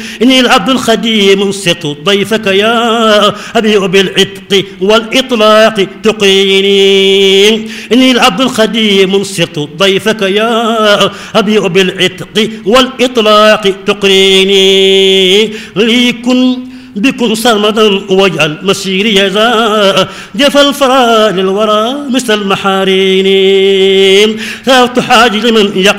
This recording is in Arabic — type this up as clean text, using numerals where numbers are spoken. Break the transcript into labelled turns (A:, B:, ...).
A: إني العبد الخديم سرت ضيفك يا أبيع بالعتق والإطلاق تقيني. إني العبد الخديم سرت ضيفك يا أبيع بالعتق والإطلاق تقيني. ليكن بكن سرمدا واجعل مسيري يزا جف الفرا للورى مثل المحارين. ثابت حاج لمن